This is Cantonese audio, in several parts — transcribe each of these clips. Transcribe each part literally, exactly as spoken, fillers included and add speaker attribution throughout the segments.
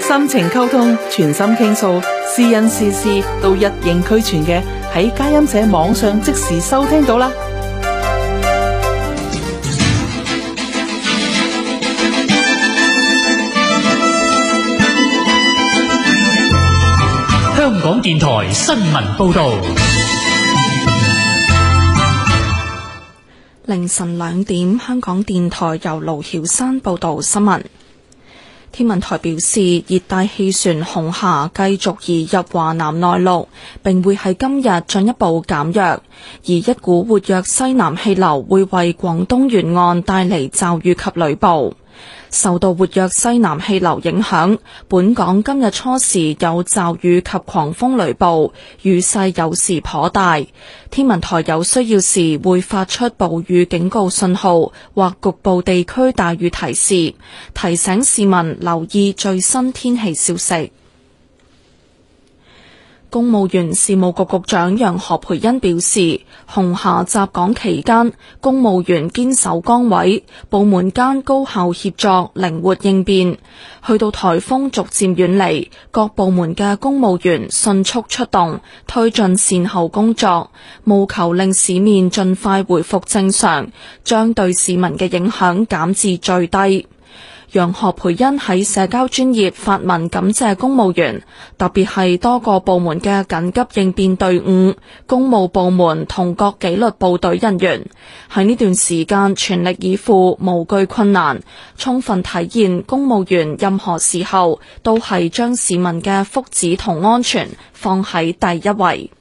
Speaker 1: 心情溝通，全心傾訴，是人是事都一應俱全嘅，喺佳音社網上即時收聽到啦。
Speaker 2: 香港電台新聞報道。
Speaker 3: 凌晨兩點，香港電台由盧曉山報道新聞。天文台表示，熱帶氣旋紅霞繼續移入華南內陸，並會喺今日進一步減弱，而一股活躍西南氣流會為廣東沿岸帶嚟驟雨及雷暴。受到活躍西南氣流影響，本港今日初時有驟雨及狂風雷暴，雨勢有時頗大。天文台有需要時會發出暴雨警告信號或局部地區大雨提示，提醒市民留意最新天氣消息。公務員事務局局長楊何蓓茵表示，紅霞襲港期間，公務員堅守崗位，部門間高效協作，靈活應變。去到颱風逐漸遠離，各部門嘅公務員迅速出動，推進善後工作，務求令市面盡快回復正常，將對市民嘅影響減至最低。楊何蓓茵喺社交專頁發文感謝公務員，特別係多個部門嘅緊急應變隊伍、公務部門同各紀律部隊人員喺呢段時間全力以赴，無懼困難，充分體現公務員任何時候都係將市民嘅福祉同安全放喺第一位。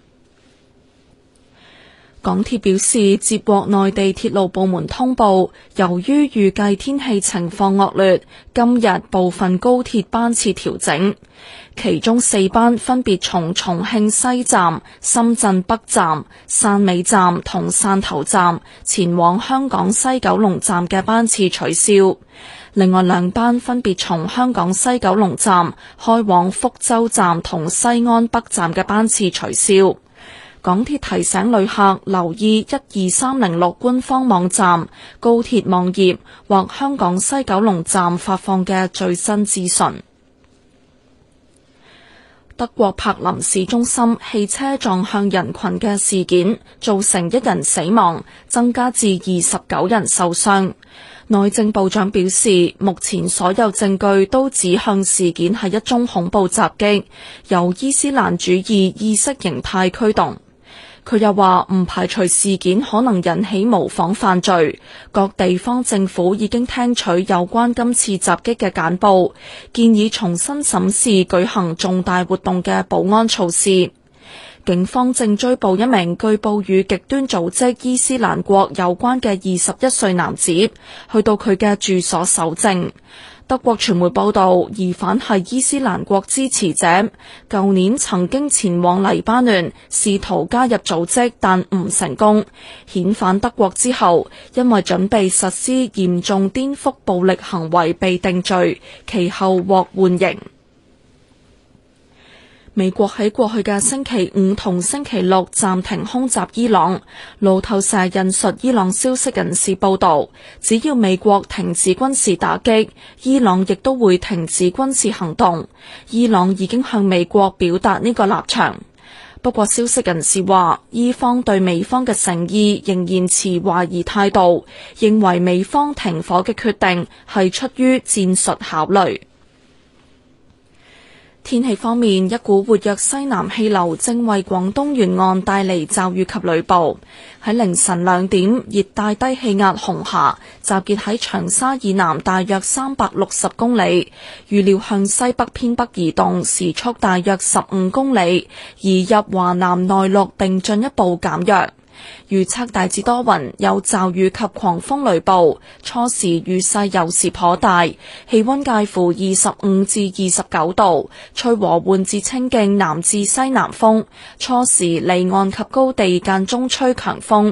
Speaker 3: 港鐵表示，接獲內地鐵路部門通報，由於預計天氣情況惡劣，今日部分高鐵班次調整，其中四班分別從重慶西站、深圳北站、汕尾站同汕頭站前往香港西九龍站嘅班次取消，另外兩班分別從香港西九龍站開往福州站同西安北站嘅班次取消。港鐵提醒旅客留意一二三零六官方網站、高鐵網頁或香港西九龍站發放嘅最新資訊。德國柏林市中心汽車撞向人群嘅事件，造成一人死亡，增加至二十九人受傷。內政部長表示，目前所有證據都指向事件係一宗恐怖襲擊，由伊斯蘭主義意識形態驅動。佢又話唔排除事件可能引起模仿犯罪，各地方政府已經聽取有關今次襲擊嘅簡報，建議重新審視舉行重大活動嘅保安措施。警方正追捕一名據報與極端組織伊斯蘭國有關嘅二十一歲男子，去到佢嘅住所搜證。德國傳媒報道，疑犯係伊斯蘭國支持者，舊年曾經前往黎巴嫩試圖加入組織，但唔成功。遣返德國之後，因為準備實施嚴重顛覆暴力行為被定罪，其後獲緩刑。美國喺過去嘅星期五同星期六暫停空襲伊朗。路透社引述伊朗消息人士報道，只要美國停止軍事打擊，伊朗亦都會停止軍事行動。伊朗已經向美國表達呢個立場。不過消息人士話，伊方對美方嘅誠意仍然持懷疑態度，認為美方停火嘅決定係出於戰術考慮。天氣方面，一股活躍西南氣流正為廣東沿岸帶嚟驟雨及雷暴。喺凌晨兩點，熱帶低氣壓紅霞集結喺長沙以南大約三百六十公里，預料向西北偏北移動，時速大約十五公里，移入華南內陸並進一步減弱。預測大致多雲，有驟雨及狂風雷暴，初時雨勢有時頗大，氣溫介乎二十五至二十九度，吹和緩至清勁南至西南風，初時離岸及高地間中吹強風。